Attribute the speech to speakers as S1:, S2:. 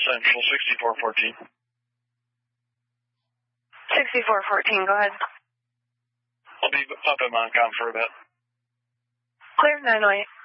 S1: Central, 6414.
S2: 6414, go ahead.
S1: I'll be up in Montcalm for a bit.
S2: Clear, 908.